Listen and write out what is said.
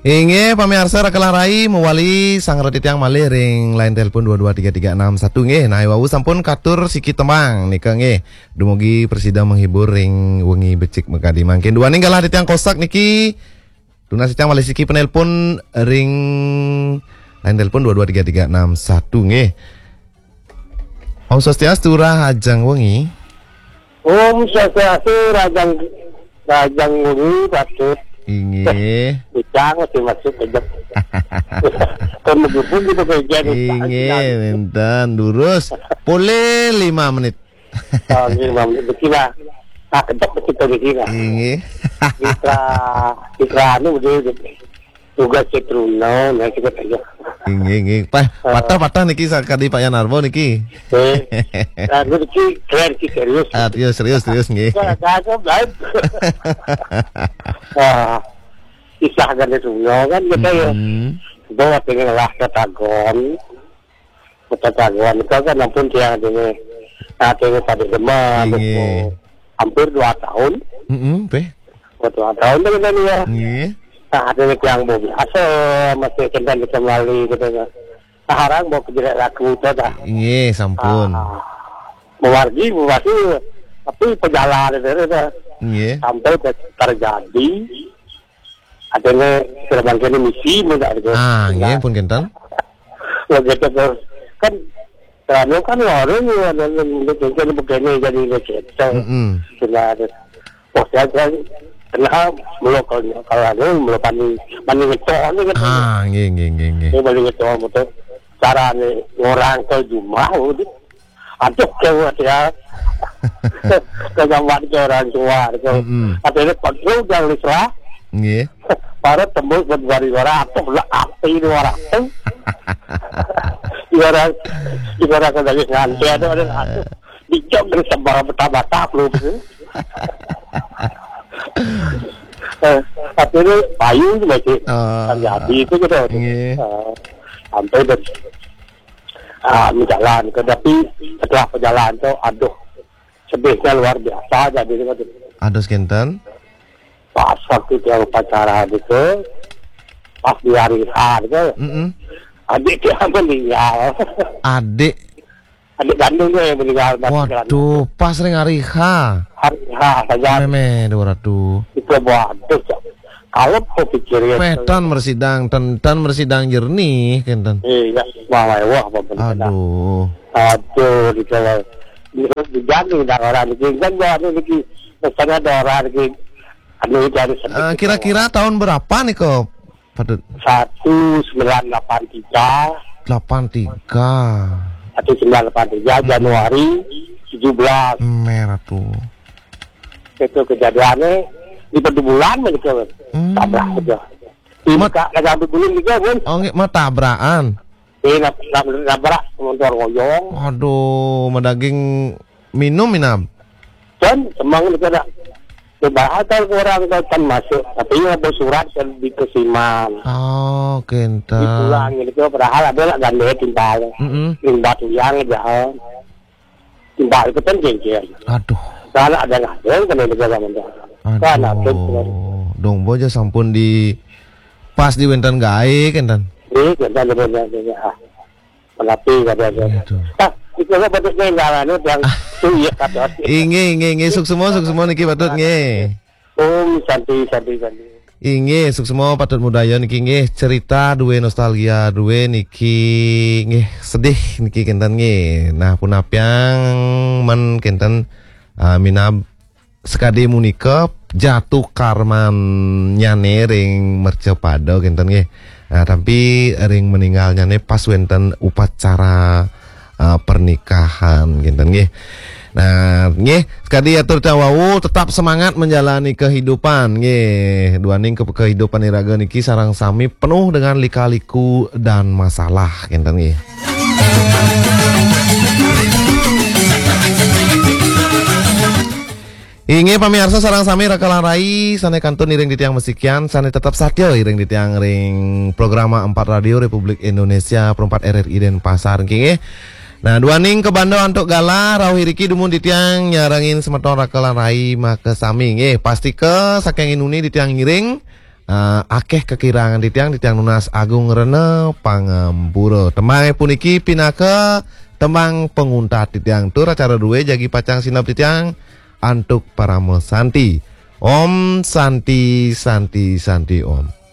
Inge pamirsa rakelarai mewali sang retitiang malih ring line telepon 223361 nggih. Nah wawu sampun katur siki tembang nika nggih. Dumugi presida menghibur ring wengi becik mekadi mangkin. Dua ning kalah titiang kosak niki. Tuna sitiang malih siki penelpon ring line telepon 223361 nggih. Om Swastiastu Rahajang wengi. Om Swastiastu Rahajang wengi patut. Inge. Bicang masih masuk kejap. Kan begitu gitu kajian. Inge, enten lurus. Boleh 5 menit. Oh, 5 menit begini. Ah, kejap kita begini. Inge. Kita anu udah tugas cetruno, nah kita aja. Inge. Patah niki sakadi Pak Yanarbo niki. Aku niki keren sih serius. Serius nggih. Kisah kan itu kan kita ya. Bawa pengen lah ketagon itu kan ampun dia ini. Tengah pada demam. Hampir 2 tahun. Teh. 2 tahun dengan ya. Nggih. Ada yang mau biasa masih kendali kembali gitu kan. Sekarang mau kerja laku itu dah. Nggih, sampun. Mewargi tapi perjalanan itu Nggih. sampai terjadi adanya serangkaian misi mudah gitu. Nggih pun kenten. Begitu kan terlalu kan orang yang begini jadi gitu. Sudah ada. Oh saya karena belum kalau ada belum banding itu kan. Nggih. Ini banding itu betul. Cara orang ke Jumlah udah. Aduh kewat ya. Kegambar ke orang tua. Akhirnya kontrol jangan lisrah. Nggih. Para tembus berdari orang atau lah api orang tu. Ibarat kan lagi nganti ada dijok dari sebuah bata-bata belum. Akhirnya payu masih terjadi itu gitu. Sampai dari jalan, tapi setelah perjalanan itu, aduh, sedihnya luar biasa jadi gitu. Aduh kenten. Pas waktu dia upacara gitu, pas di hari H gitu, adik dia meninggal. Adik kandungnya yang meninggal. Waduh, pas ring hari H. Hari H saja. Meme 200. Itu waduh. Kalau kau pikirin. Medan bersidang jernih, kenten. Iya, wah apa benar. Aduh, dijamin dah orang ini kan ada lagi, misalnya ada orang lagi. Kira-kira tahun berapa nih kok? 1983. 1983 Januari 17. Merah tuh. Itu kejadiannya di bulan begitu. Tabrak aja. Ini kak lagi ambil bulan juga kan? Oh nggak mau tabrakan. Nabrak motor goyong. Aduh, medaging minum. Dan semang itu ada. Bahasa orang kan masuk, tapi ada surat di kesiman. Oh, kenta. Dipulang gitu, padahal ada lah gande timbal. Timbal tuh yang aja. Timbal itu kan jengkel. Aduh. Kalau ada ngadeng kan ada jalan kan. Aduh. Dong boja sampun di pas di wentan gae kentan. Kentan ada. Pelapi ada. Itu lah patutnya jalan yang iya kata. Inge suk semua niki patut nge. Santai. Inge suk semua patut mudaya niki nge cerita duwe nostalgia duwe niki nge sedih niki kentan nge. Nah punapiang men kentan minab sekade munika jatuh karman nyane ring mercepado kentan nge. Nah tapi ring meninggal nyane pas wenten upacara pernikahan gitu nggih. Nah, nggih, sekali atur tawawu tetap semangat menjalani kehidupan nggih. Duaning kehidupan iraga niki sareng sami penuh dengan lika-liku dan masalah gitu nggih. Inge pamirsa sareng sami rakalarai sane kantun iring di tiang musikian sane tetap satya iring di tiang ring programa 4 Radio Republik Indonesia perempat RRI dan Pasar nggih. Nah, duaning ke Bandung untuk gala rauh hiriki dumun di tiang nyarangin semeton rakalarai maka sami nggih pasti ke saking inuni di tiang ngiring akeh kekirangan titiang Nunas Agung Rene Pangambura. Temang puniki pinake temang penguntat titiang tur acara duwe jagi pacang sinap titiang antuk paramo santi. Om Santi Santi Santi Om.